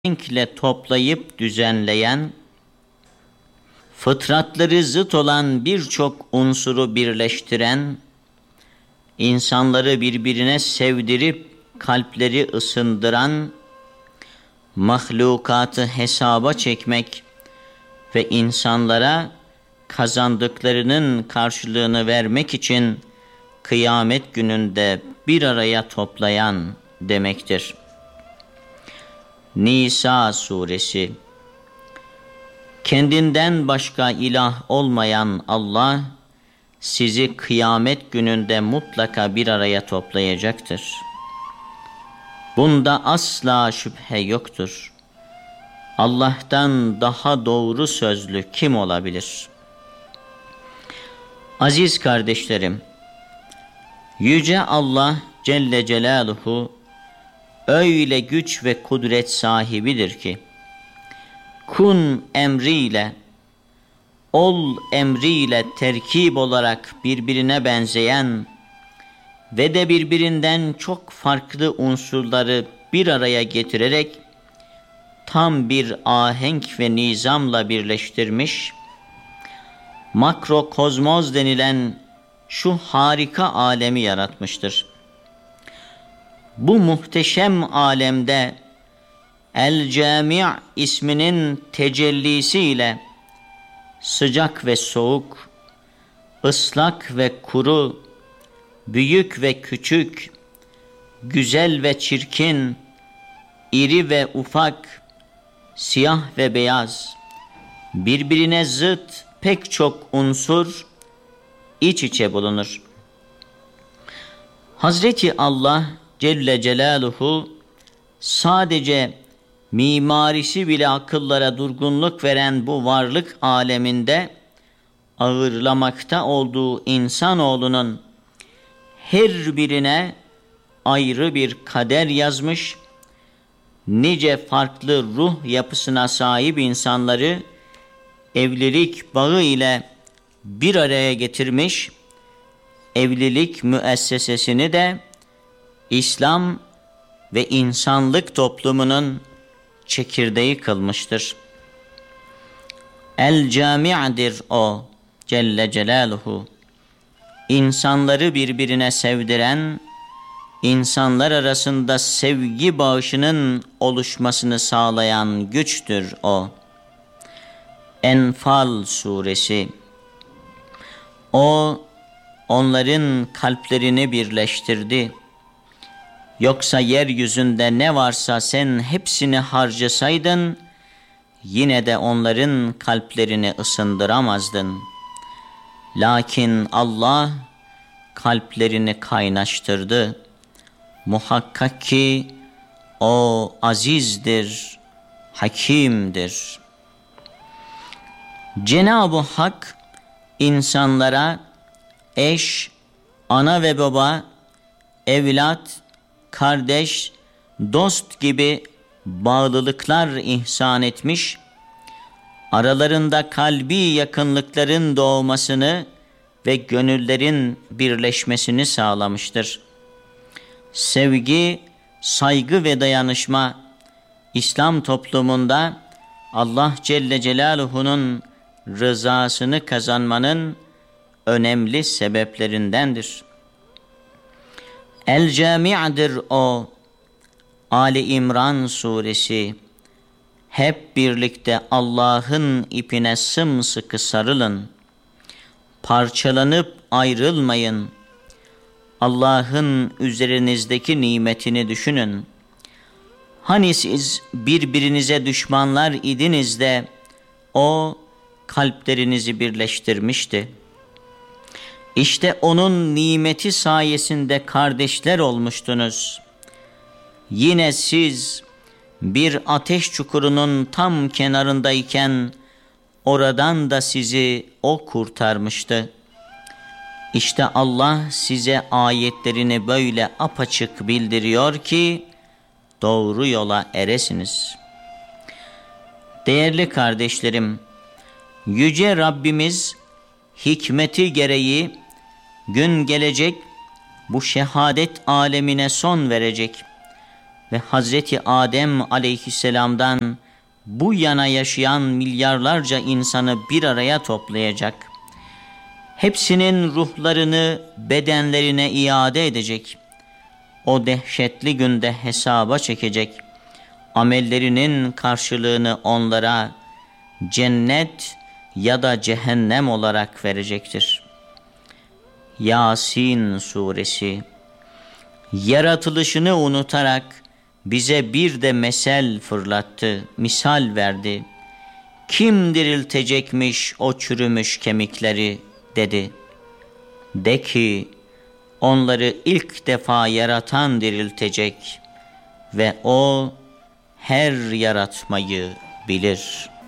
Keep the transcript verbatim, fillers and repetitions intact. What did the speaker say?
renkle toplayıp düzenleyen, fıtratları zıt olan birçok unsuru birleştiren, insanları birbirine sevdirip kalpleri ısındıran, mahlukatı hesaba çekmek ve insanlara kazandıklarının karşılığını vermek için kıyamet gününde bir araya toplayan demektir. Nisa suresi. Kendinden başka ilah olmayan Allah sizi kıyamet gününde mutlaka bir araya toplayacaktır. Bunda asla şüphe yoktur. Allah'tan daha doğru sözlü kim olabilir? Aziz kardeşlerim, Yüce Allah Celle Celaluhu öyle güç ve kudret sahibidir ki, kun emriyle, ol emriyle terkip olarak birbirine benzeyen ve de birbirinden çok farklı unsurları bir araya getirerek tam bir ahenk ve nizamla birleştirmiş, makrokozmoz denilen şu harika alemi yaratmıştır. Bu muhteşem alemde El-Cami' isminin tecellisiyle sıcak ve soğuk, ıslak ve kuru, büyük ve küçük, güzel ve çirkin, iri ve ufak, siyah ve beyaz, birbirine zıt pek çok unsur iç içe bulunur. Hazreti Allah Celle Celaluhu sadece mimarisi bile akıllara durgunluk veren bu varlık aleminde ağırlamakta olduğu insanoğlunun her birine ayrı bir kader yazmış, nice farklı ruh yapısına sahip insanları evlilik bağı ile bir araya getirmiş, evlilik müessesesini de İslam ve insanlık toplumunun çekirdeği kılmıştır. El-Cami'dir o Celle Celaluhu. İnsanları birbirine sevdiren, insanlar arasında sevgi bağışının oluşmasını sağlayan güçtür o. Enfal suresi. O, onların kalplerini birleştirdi. Yoksa yeryüzünde ne varsa sen hepsini harcasaydın, yine de onların kalplerini ısındıramazdın. Lakin Allah kalplerini kaynaştırdı. Muhakkak ki o azizdir, hakimdir. Cenab-ı Hak insanlara eş, ana ve baba, evlat, kardeş, dost gibi bağlılıklar ihsan etmiş, aralarında kalbi yakınlıkların doğmasını ve gönüllerin birleşmesini sağlamıştır. Sevgi, saygı ve dayanışma, İslam toplumunda Allah Celle Celaluhu'nun rızasını kazanmanın önemli sebeplerindendir. El-Cami'dir o. Ali İmran suresi. Hep birlikte Allah'ın ipine sımsıkı sarılın. Parçalanıp ayrılmayın. Allah'ın üzerinizdeki nimetini düşünün. Hani siz birbirinize düşmanlar idiniz de o kalplerinizi birleştirmişti. İşte onun nimeti sayesinde kardeşler olmuştunuz. Yine siz bir ateş çukurunun tam kenarındayken oradan da sizi o kurtarmıştı. İşte Allah size ayetlerini böyle apaçık bildiriyor ki doğru yola eresiniz. Değerli kardeşlerim, Yüce Rabbimiz hikmeti gereği gün gelecek bu şehadet alemine son verecek. ve Hazreti Adem aleyhisselamdan bu yana yaşayan milyarlarca insanı bir araya toplayacak. Hepsinin ruhlarını bedenlerine iade edecek. O dehşetli günde hesaba çekecek. Amellerinin karşılığını onlara cennet ya da cehennem olarak verecektir. Yasin suresi yaratılışını unutarak bize bir de mesel fırlattı, misal verdi. Kim diriltecekmiş o çürümüş kemikleri dedi. De ki onları ilk defa yaratan diriltecek ve o her yaratmayı bilir.